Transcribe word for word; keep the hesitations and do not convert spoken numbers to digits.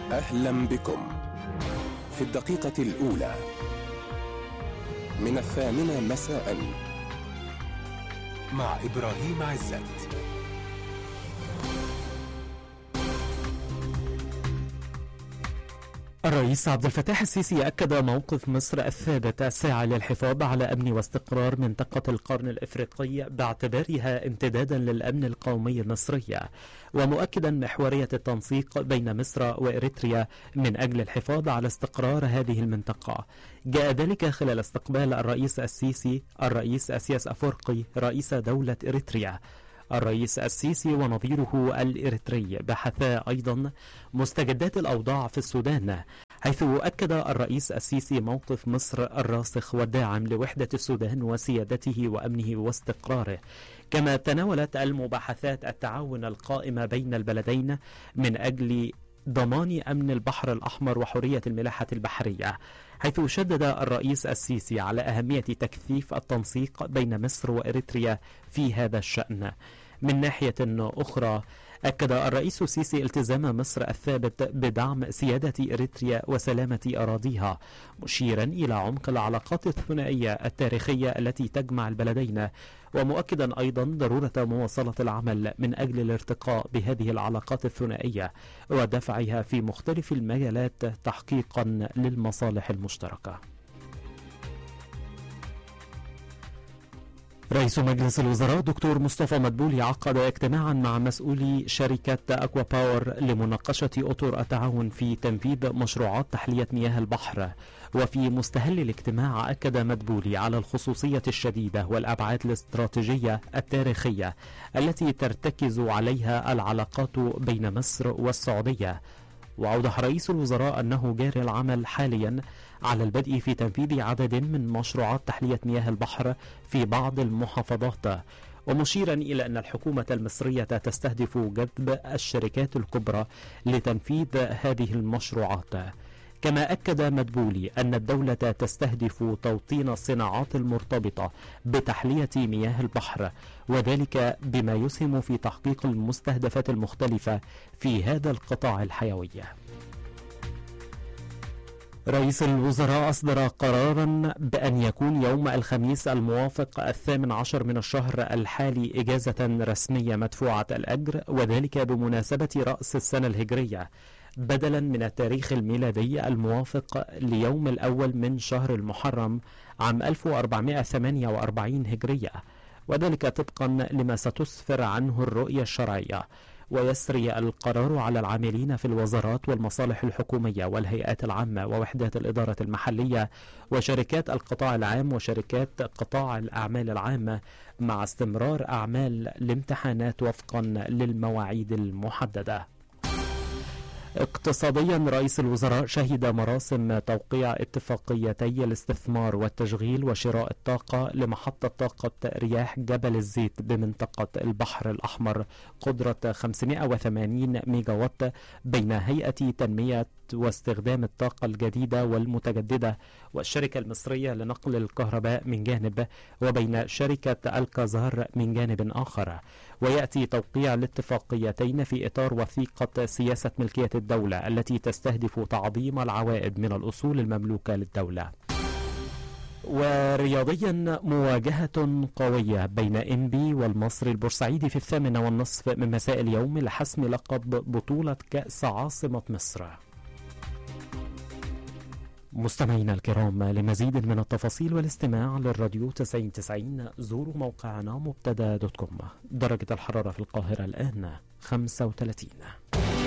أهلا بكم في الدقيقة الأولى من الثامنة مساء مع إبراهيم عزت. الرئيس عبد الفتاح السيسي أكد موقف مصر الثابت الساعي للحفاظ على أمن واستقرار منطقة القرن الإفريقي باعتبارها امتدادا للأمن القومي المصري، ومؤكدا محورية التنسيق بين مصر وإريتريا من أجل الحفاظ على استقرار هذه المنطقة. جاء ذلك خلال استقبال الرئيس السيسي الرئيس أسياس أفورقي رئيس دولة إريتريا. الرئيس السيسي ونظيره الإريتري بحثا أيضا مستجدات الأوضاع في السودان، حيث أكد الرئيس السيسي موقف مصر الراسخ والداعم لوحدة السودان وسيادته وأمنه واستقراره، كما تناولت المباحثات التعاون القائمة بين البلدين من أجل ضمان أمن البحر الأحمر وحرية الملاحة البحرية، حيث شدد الرئيس السيسي على أهمية تكثيف التنسيق بين مصر وإريتريا في هذا الشأن. من ناحية أخرى، أكد الرئيس السيسي التزام مصر الثابت بدعم سيادة إريتريا وسلامة أراضيها، مشيرا إلى عمق العلاقات الثنائية التاريخية التي تجمع البلدين، ومؤكدا أيضا ضرورة مواصلة العمل من أجل الارتقاء بهذه العلاقات الثنائية ودفعها في مختلف المجالات تحقيقا للمصالح المشتركة. رئيس مجلس الوزراء دكتور مصطفى مدبولي عقد اجتماعا مع مسؤولي شركة أكوا باور لمناقشة أطر التعاون في تنفيذ مشروعات تحلية مياه البحر. وفي مستهل الاجتماع أكد مدبولي على الخصوصية الشديدة والأبعاد الاستراتيجية التاريخية التي ترتكز عليها العلاقات بين مصر والسعودية. وأوضح رئيس الوزراء أنه جاري العمل حاليا على البدء في تنفيذ عدد من مشروعات تحلية مياه البحر في بعض المحافظات، ومشيرا إلى أن الحكومة المصرية تستهدف جذب الشركات الكبرى لتنفيذ هذه المشروعات. كما أكد مدبولي أن الدولة تستهدف توطين الصناعات المرتبطة بتحلية مياه البحر، وذلك بما يسهم في تحقيق المستهدفات المختلفة في هذا القطاع الحيوي. رئيس الوزراء أصدر قرارا بأن يكون يوم الخميس الموافق الثامن عشر من الشهر الحالي إجازة رسمية مدفوعة الأجر، وذلك بمناسبة رأس السنة الهجرية بدلا من التاريخ الميلادي الموافق ليوم الأول من شهر المحرم عام ألف وأربعمائة وثمانية وأربعين هجرية، وذلك طبقا لما ستسفر عنه الرؤية الشرعية. ويسري القرار على العاملين في الوزارات والمصالح الحكومية والهيئات العامة ووحدات الإدارة المحلية وشركات القطاع العام وشركات قطاع الأعمال العامة، مع استمرار أعمال الامتحانات وفقا للمواعيد المحددة. اقتصاديا، رئيس الوزراء شهد مراسم توقيع اتفاقيتي الاستثمار والتشغيل وشراء الطاقة لمحطة طاقة رياح جبل الزيت بمنطقة البحر الأحمر قدرة خمسمائة وثمانين ميجا وات بين هيئة تنمية واستخدام الطاقة الجديدة والمتجددة والشركة المصرية لنقل الكهرباء من جانب، وبين شركة الكازار من جانب آخر. ويأتي توقيع الاتفاقيتين في إطار وثيقة سياسة ملكية الدولة التي تستهدف تعظيم العوائد من الأصول المملوكة للدولة. ورياضيا، مواجهة قوية بين إنبي والمصري البورسعيدي في الثامنة والنصف من مساء اليوم لحسم لقب بطولة كأس عاصمة مصر. مستمعينا الكرام، لمزيد من التفاصيل والاستماع للراديو تسعين تسعين زوروا موقعنا مبتدا دوت كوم. درجة الحرارة في القاهرة الآن خمسة وثلاثين.